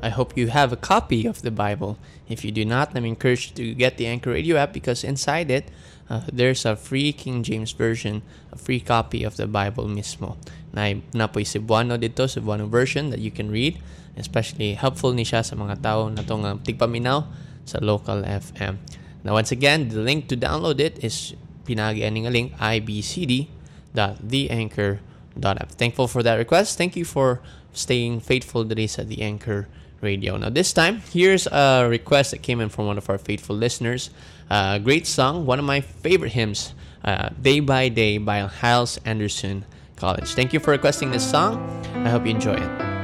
I hope you have a copy of the Bible. If you do not, let me encourage you to get the Anchor Radio app because inside it, there's a free King James Version, a free copy of the Bible mismo. Na po'y Cebuano dito, Cebuano version that you can read. Especially helpful ni siya sa mga tao na itong tigpaminaw sa local FM. Now once again, the link to download it is pinagi aning link ibcd.theanchor.app. Thankful for that request. Thank you for staying faithful today sa The Anchor Radio. Now this time, here's a request that came in from one of our faithful listeners. Great song, one of my favorite hymns, Day by Day by Hyles Anderson College. Thank you for requesting this song. I hope you enjoy it.